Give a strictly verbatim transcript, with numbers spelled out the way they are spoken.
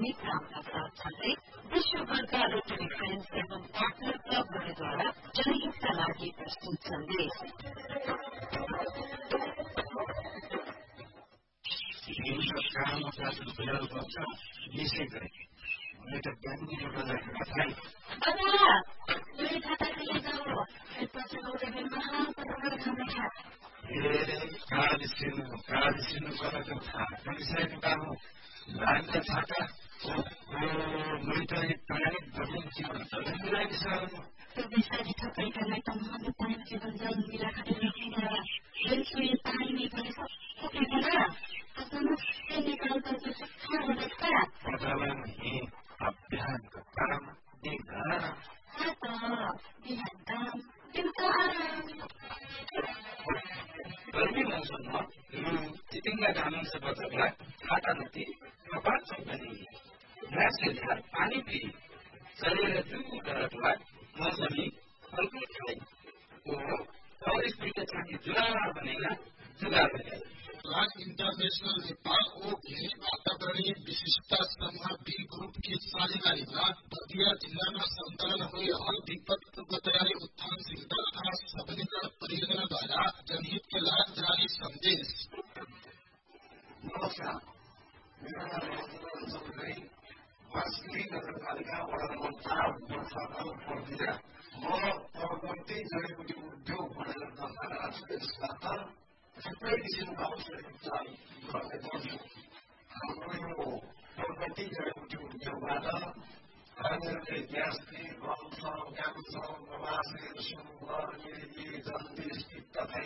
गर्ने कामका साथसाथै विश्वभरका rotary friends एवं पार्टनर क्लबहरूद्वारा जनहितका लागि प्रस्तुत सन्देश। गर्मी मौसममा चिटिङ्गा जानु से बच्चलाई छाता नदी कपाट बनेगी घास से झार पानी पी शरीर जुगु गरतलाई मौसमी फलको खाई वो और इस तरीके से जुगाड़ बनेगा जुगाड़ बनेगा। प्लान इंटरनेशनल नेपाल ओके वातावरणीय विशिष्टता समूह बी ग्रुप की साझेदारीमा बर्दिया जिल्लामा सञ्चालन भइरहल विपत्तिको तयारी उत्थानशीलता तथा सबलीकरण परियोजनाद्वारा जनहितका लागि जारी सन्देश। नमस्कार, मेरा नाम है चौधरी, वास्की नगरपालिका वडा नम्बर चार वर्षाकाल बर्दिया। म प्रगति जडीबुटी उद्योग भनेर दर्ता यसबाट थुप्रै किसिमका औषधि उपचार गर्ने गर्छु। हाम्रो यो प्रगति जडीबुटी उद्योगबाट हामीहरूले ग्यास्ट्रिक, अल्सर, क्यान्सर, बवासिर, सुगर, मिर्गी, जन्डिस, पित्त